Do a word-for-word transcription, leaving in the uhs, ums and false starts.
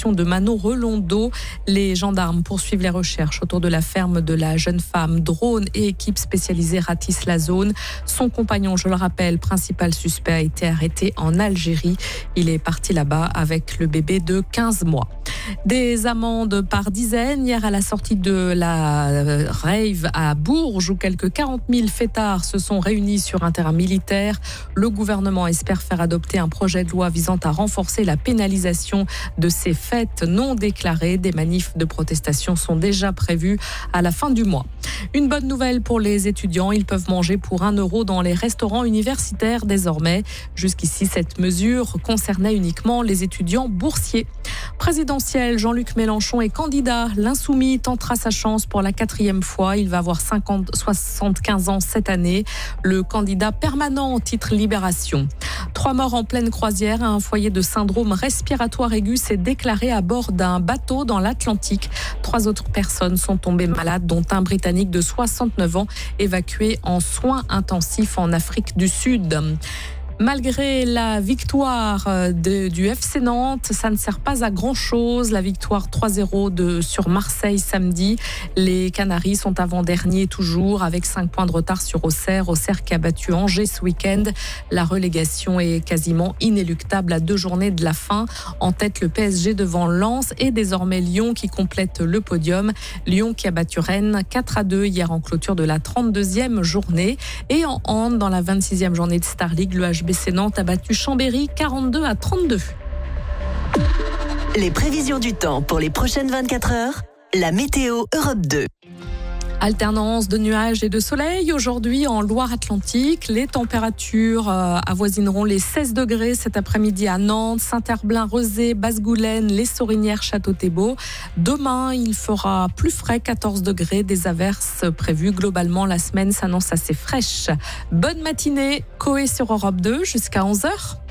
disparition de Manon Relondo. Les gendarmes poursuivent les recherches autour de la ferme de la jeune femme. Drone et équipe spécialisée ratissent la zone. Son compagnon, je le rappelle, principal suspect, a été arrêté en Algérie. Il est parti là-bas avec le bébé de quinze mois. Des amendes par dizaines hier à la sortie de la rave à Bourges où quelques quarante mille fêtards se sont réunis sur un terrain militaire. Le gouvernement espère faire adopter un projet de loi visant à renforcer la pénalisation de ces fêtes non déclarées. Des manifs de protestation sont déjà prévus à la fin du mois. Une bonne nouvelle pour les étudiants, ils peuvent manger pour un euro dans les restaurants universitaires désormais. Jusqu'ici, cette mesure concernait uniquement les étudiants boursiers. Présidentiel, Jean-Luc Mélenchon est candidat. L'insoumis tentera sa chance pour la quatrième fois. Il va avoir cinquante, soixante-quinze ans cette année. Le candidat permanent au titre Libération. Trois morts en pleine croisière. Un foyer de syndrome respiratoire aigu s'est déclaré à bord d'un bateau dans l'Atlantique. Trois autres personnes sont tombées malades, dont un Britannique de soixante-neuf ans évacué en soins intensifs en Afrique du Sud. Malgré la victoire de, du F C Nantes, ça ne sert pas à grand-chose. La victoire trois zéro de, sur Marseille samedi. Les Canaries sont avant-derniers toujours avec cinq points de retard sur Auxerre. Auxerre qui a battu Angers ce week-end. La relégation est quasiment inéluctable à deux journées de la fin. En tête, le P S G devant Lens et désormais Lyon qui complète le podium. Lyon qui a battu Rennes quatre à deux hier en clôture de la trente-deuxième journée. Et en hand, dans la vingt-sixième journée de Star League, le H B C Nantes a battu Chambéry quarante-deux à trente-deux. Les prévisions du temps pour les prochaines vingt-quatre heures, la météo Europe deux. Alternance de nuages et de soleil. Aujourd'hui, en Loire-Atlantique, les températures euh, avoisineront les seize degrés cet après-midi à Nantes, Saint-Herblain, Rezé, Basse-Goulaine, les Sorinières, Château-Thébot. Demain, il fera plus frais, quatorze degrés, des averses prévues. Globalement, la semaine s'annonce assez fraîche. Bonne matinée, Coé sur Europe deux jusqu'à onze heures.